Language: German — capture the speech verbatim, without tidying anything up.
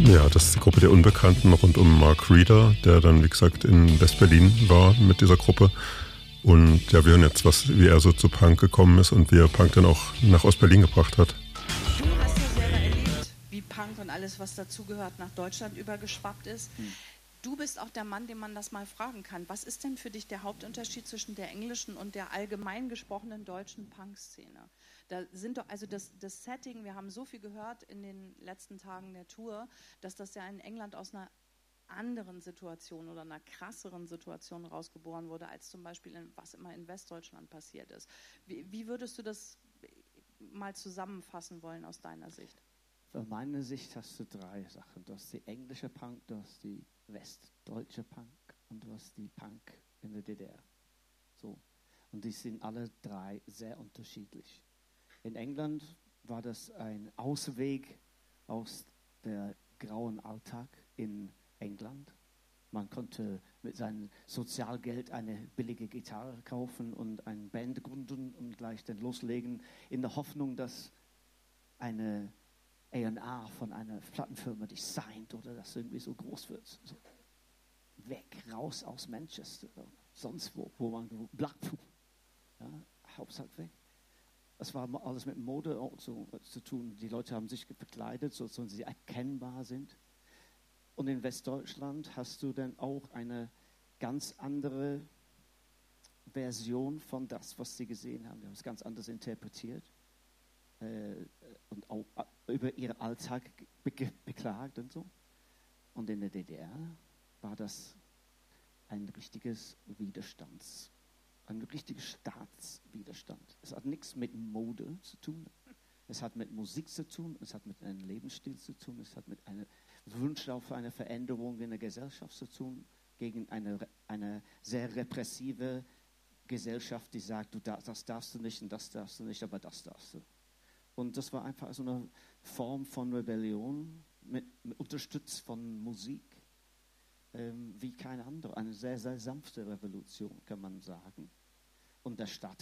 Ja, das ist die Gruppe der Unbekannten rund um Mark Reeder, der dann, wie gesagt, in West-Berlin war mit dieser Gruppe. Und ja, wir hören jetzt, was, wie er so zu Punk gekommen ist und wie er Punk dann auch nach Ost-Berlin gebracht hat. Du hast ja selber erlebt, wie Punk und alles, was dazugehört, nach Deutschland übergeschwappt ist. Hm. Du bist auch der Mann, den man das mal fragen kann. Was ist denn für dich der Hauptunterschied zwischen der englischen und der allgemein gesprochenen deutschen Punk-Szene? Da sind doch, also das, das Setting, wir haben so viel gehört in den letzten Tagen der Tour, dass das ja in England aus einer anderen Situation oder einer krasseren Situation rausgeboren wurde, als zum Beispiel, in, was immer in Westdeutschland passiert ist. Wie, wie würdest du das mal zusammenfassen wollen aus deiner Sicht? Aus meiner Sicht hast du drei Sachen. Du hast die englische Punk, du hast die westdeutsche Punk und du hast die Punk in der D D R. So. Und die sind alle drei sehr unterschiedlich. In England war das ein Ausweg aus der grauen Alltag in England. Man konnte mit seinem Sozialgeld eine billige Gitarre kaufen und eine Band gründen und gleich dann loslegen, in der Hoffnung, dass eine A und R von einer Plattenfirma dich signed oder das irgendwie so groß wird. So. Weg, raus aus Manchester, sonst wo, wo man, Blackpool, ja, Hauptsache weg. Es war alles mit Mode auch so, zu tun. Die Leute haben sich verkleidet, so dass sie erkennbar sind. Und in Westdeutschland hast du dann auch eine ganz andere Version von das, was sie gesehen haben. Die haben es ganz anders interpretiert äh, und auch über ihren Alltag be- beklagt und so. Und in der D D R war das ein richtiges Widerstands, ein richtiger Staatswiderstand. Es hat nichts mit Mode zu tun. Es hat mit Musik zu tun, es hat mit einem Lebensstil zu tun, es hat mit einem Wunsch auf eine Veränderung in der Gesellschaft zu tun, gegen eine, eine sehr repressive Gesellschaft, die sagt, du darfst, das darfst du nicht und das darfst du nicht, aber das darfst du. Und das war einfach so eine Form von Rebellion, mit, mit unterstützt von Musik, ähm, wie keine andere. Eine sehr, sehr sanfte Revolution, kann man sagen. Und der Staat